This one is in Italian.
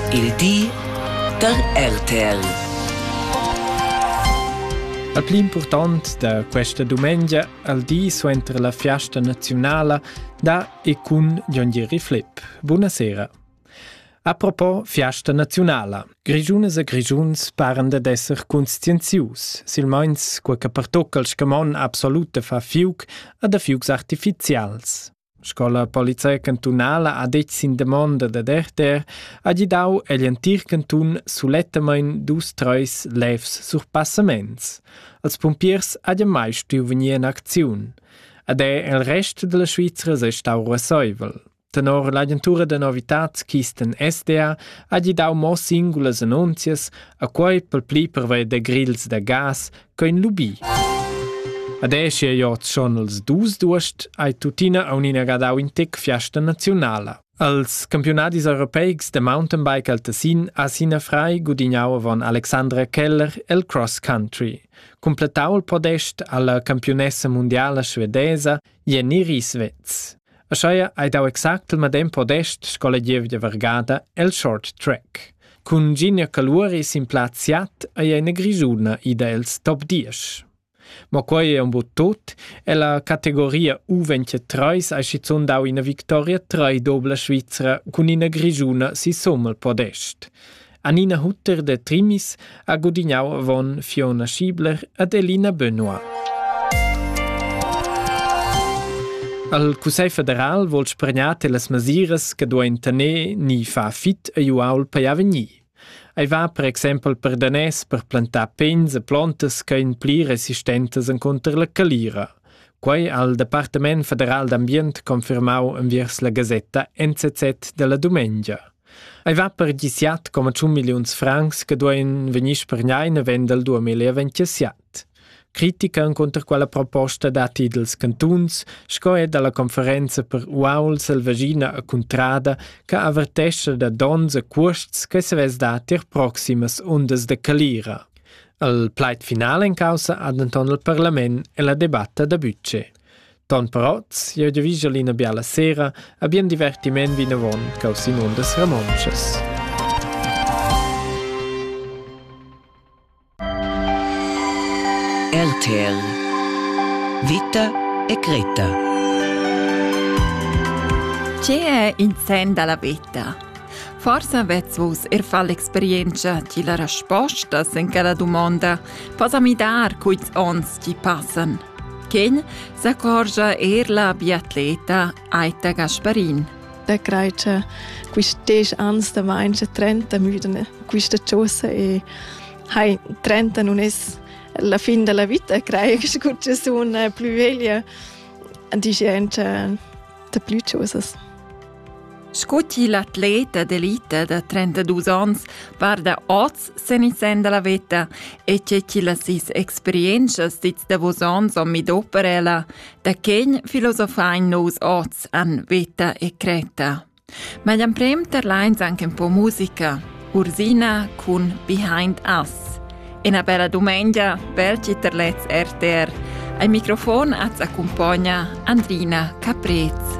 Il di der RTL. Il più importante da questa domenica al di suentra la fiesta nazionale da e con Giangieri Flip. Buonasera. A propos fiesta nazionale, Grigiunes e Grigiuns paran ad esser conscienzius, silmeins quel che pertocca il scamon absolute fa fiug e da fiugs artificials. Scola Polizia Cantunala ha detto sin demanda da derter ha gidau egli antir cantun sulettamain dus treis levs surpassaments. Als pompiers ha già mai stiu venir in acziun. Ed il rest della Svizzera se stau resoivel. Tenor l'agentura de novitats Kisten SDA ha gidau mo singulas annunzias a quei pel pli per de grills de gas co in Lubi. Adesso è già schon als dus durst ai tutina a un'ina gadau in tec fiesta nazionale. Als campionatis europeics de mountainbike al Tessin ha sina frei gudignau von Alexandra Keller el cross country. Completau il podest alla campionessa mondiale svedesa Jenny Risvets. A schaia hai dau exact il medem podest scola Gievia Vergada el short track. Cun Ginia Caluris in plaziat a jene Grigiuna ida els top 10. Ma quei è un po' tot e la categoria U23 ha schizun dau in victoria 3 dobla svizzera con in Grigiuna si somma il podest. Anina Hutter de Trimis ha gudignau von Fiona Schiebler ed Elina Benoit. Al Cussei Federal vol spregnate las masiras che duen tenere ni fa fit a juaul per avvenir. Ei va per exempel per danès per plantar pens e plantas che in pli resistentes contra la calira. Quei al Departement Federal d'Ambient confirmau enviers la Gazetta NZZ della domenica. Ei va per 10,1 milions francs che duen venir spregnaina vendel 2027. Critica contro quella proposta dati dels cantuns, scoe dalla conferenza per Uaul, Selvagina e Contrada, che avvertesce da dons e cuosts che se ves dati er proximas ondas de calira. Il pleit finale in causa ad anton il Parlament e la debatta da budget. Ton Peroz, io di Vigiolina Biala Sera, abbiamo divertiment vinavon caus in ondas ramonches. RTL. Vita e Greta. C'è è in sen dalla vita. Forse avete vos fa l'esperienza di la risposta in quella domanda. Posa mi dar quits ons ci passan. Ken s'accorge la biatleta Aita Gasparin. Da creia quistes ans da mainge 30 müden quista cosa e hai 30 non es la fin della vita, creio che scuccia sono più veglia di gente da più cose. Scucci l'atleta d'elite da 32 anni par da oz senicen della vita e cecchi la sis esperienze stits da vos ans om mi doperella da ken filosofain nos oz an vita e creta. Ma gli amprem terlains anche un po' musica, Ursina con Behind Us. In una bella domenica, belci terlets RTR. Al microfono accompagna Andrina Caprez.